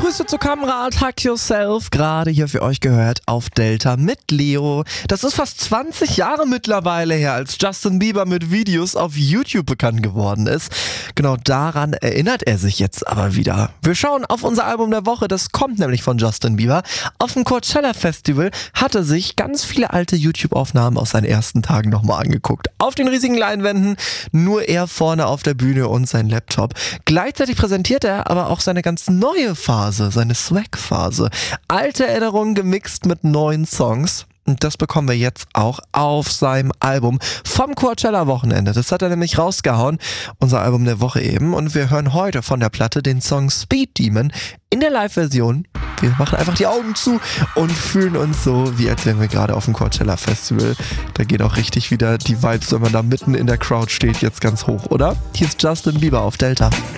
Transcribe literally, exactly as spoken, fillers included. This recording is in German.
Grüße zur Kamera, Tuck Yourself, gerade hier für euch gehört auf Delta mit Leo. Das ist fast zwanzig Jahre mittlerweile her, als Justin Bieber mit Videos auf YouTube bekannt geworden ist. Genau daran erinnert er sich jetzt aber wieder. Wir schauen auf unser Album der Woche, das kommt nämlich von Justin Bieber. Auf dem Coachella Festival hat er sich ganz viele alte YouTube-Aufnahmen aus seinen ersten Tagen nochmal angeguckt. Auf den riesigen Leinwänden, nur er vorne auf der Bühne und sein Laptop. Gleichzeitig präsentiert er aber auch seine ganz neue Phase, seine Swag-Phase. Alte Erinnerungen gemixt mit neuen Songs. Und das bekommen wir jetzt auch auf seinem Album vom Coachella-Wochenende. Das hat er nämlich rausgehauen, unser Album der Woche eben. Und wir hören heute von der Platte den Song Speed Demon in der Live-Version. Wir machen einfach die Augen zu und fühlen uns so, wie als wären wir gerade auf dem Coachella-Festival. Da geht auch richtig wieder die Vibes, wenn man da mitten in der Crowd steht, jetzt ganz hoch, oder? Hier ist Justin Bieber auf Delta.